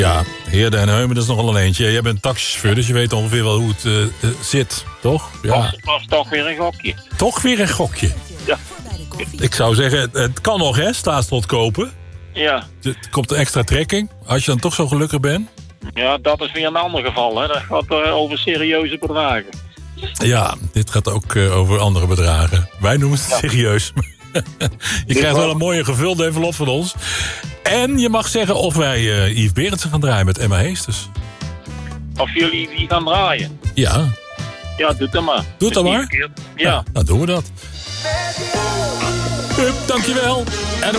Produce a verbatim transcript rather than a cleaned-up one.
Ja, Heerde en Heumen, dat is nogal een eentje. Jij bent taxichauffeur, dus je weet ongeveer wel hoe het uh, uh, zit, toch? Ja. Dat was toch weer een gokje. Toch weer een gokje? Ja. Ik zou zeggen, het kan nog, hè, staatslot kopen. Ja. Er komt een extra trekking, als je dan toch zo gelukkig bent. Ja, dat is weer een ander geval, hè. Dat gaat uh, over serieuze bedragen. Ja, dit gaat ook uh, over andere bedragen. Wij noemen het ja. serieus. Je krijgt wel een mooie gevulde envelop van ons. En je mag zeggen of wij uh, Yves Berendsen gaan draaien met Emma Heesters. Of jullie die gaan draaien? Ja. Ja, doe het maar. Doe het dan maar. Ja. Ja, dan doen we dat. Hup, dankjewel. En